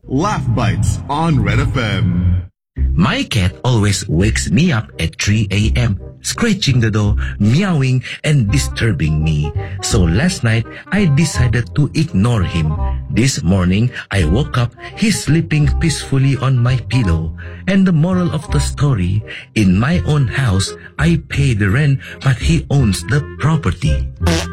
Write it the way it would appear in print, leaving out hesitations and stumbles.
Laugh Bites on Red FM. My cat always wakes me up at 3 a.m., scratching the door, meowing, and disturbing me. So last night, I decided to ignore him. This morning, I woke up, he's sleeping peacefully on my pillow. And the moral of the story, in my own house, I pay the rent, but he owns the property.